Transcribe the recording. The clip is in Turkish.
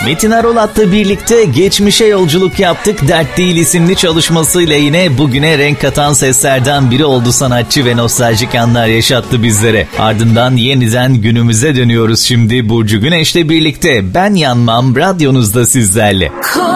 Metin Arolat'la birlikte geçmişe yolculuk yaptık. Dert Değil isimli çalışmasıyla yine bugüne renk katan seslerden biri oldu sanatçı ve nostaljik anlar yaşattı bizlere. Ardından yeniden günümüze dönüyoruz şimdi Burcu Güneş'le birlikte. Ben Yanmam radyonuzda sizlerle.